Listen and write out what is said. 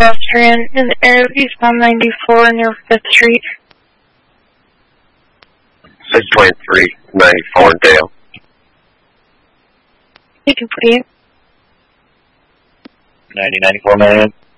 pedestrian in the area of eastbound 94 near 5th Street. 623, 94 Dale. You can proceed. 9094, man.